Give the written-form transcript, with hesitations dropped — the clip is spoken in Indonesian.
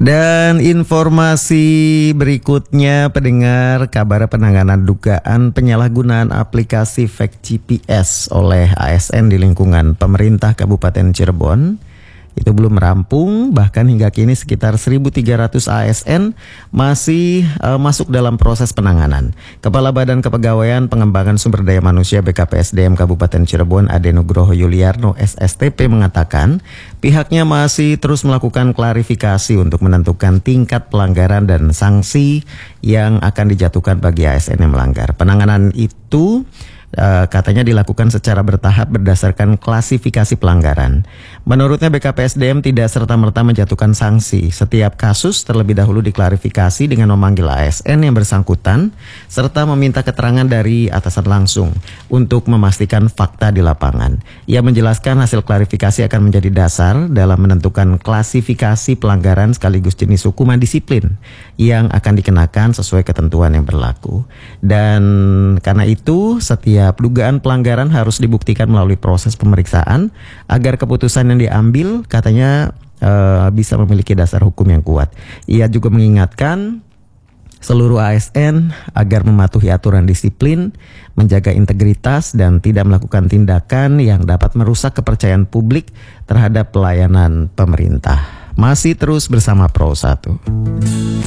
Dan informasi berikutnya, pendengar, kabar penanganan dugaan penyalahgunaan aplikasi fake GPS oleh ASN di lingkungan pemerintah Kabupaten Cirebon itu belum rampung. Bahkan hingga kini sekitar 1.300 ASN masih masuk dalam proses penanganan. Kepala Badan Kepegawaian Pengembangan Sumber Daya Manusia BKPSDM Kabupaten Cirebon Ade Nugroho Yuliarno SSTP mengatakan pihaknya masih terus melakukan klarifikasi untuk menentukan tingkat pelanggaran dan sanksi yang akan dijatuhkan bagi ASN yang melanggar. Penanganan itu katanya dilakukan secara bertahap berdasarkan klasifikasi pelanggaran. Menurutnya BKPSDM tidak serta-merta menjatuhkan sanksi. Setiap kasus terlebih dahulu diklarifikasi dengan memanggil ASN yang bersangkutan serta meminta keterangan dari atasan langsung untuk memastikan fakta di lapangan. Ia menjelaskan hasil klarifikasi akan menjadi dasar dalam menentukan klasifikasi pelanggaran sekaligus jenis hukuman disiplin yang akan dikenakan sesuai ketentuan yang berlaku. Dan karena itu setiap dugaan pelanggaran harus dibuktikan melalui proses pemeriksaan agar keputusan yang diambil katanya bisa memiliki dasar hukum yang kuat. Ia juga mengingatkan seluruh ASN agar mematuhi aturan disiplin, menjaga integritas dan tidak melakukan tindakan yang dapat merusak kepercayaan publik terhadap pelayanan pemerintah. Masih terus bersama Pro 1.